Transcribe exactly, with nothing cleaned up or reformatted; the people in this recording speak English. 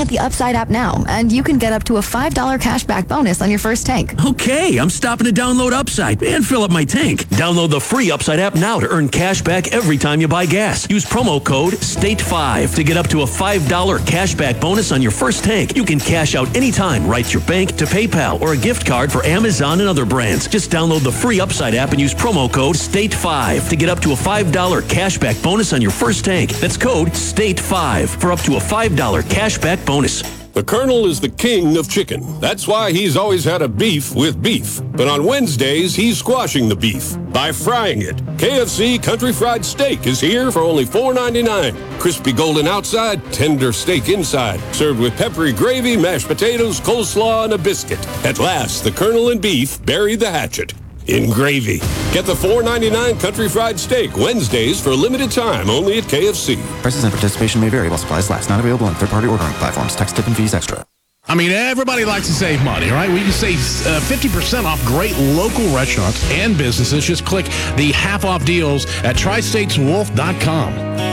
get the Upside app now, and you can get up to a five dollars cashback bonus on your first tank. Okay, I'm stopping to download Upside and fill up my tank. Download the free Upside app now to earn cash back every time you buy gas. Use promo code state five to get up to a five dollars cashback bonus on your first tank. You can cash out anytime right to your bank, to PayPal, or a gift card for Amazon and other brands. Just download the free Upside app and use promo code state five to get up to a five dollars cashback bonus on your first tank. That's code state five for up to a five dollars cashback bonus. The Colonel is the king of chicken. That's why he's always had a beef with beef. But on Wednesdays, he's squashing the beef by frying it. K F C Country Fried Steak is here for only four ninety-nine. Crispy golden outside, tender steak inside. Served with peppery gravy, mashed potatoes, coleslaw, and a biscuit. At last, the Colonel and beef bury the hatchet in gravy. Get the four ninety-nine Country Fried Steak Wednesdays for a limited time only at K F C. Prices and participation may vary while supplies last. Not available on third-party ordering platforms. Tax, tip, and fees extra. I mean, everybody likes to save money, right? We can save uh, fifty percent off great local restaurants and businesses. Just click the half-off deals at tri states wolf dot com.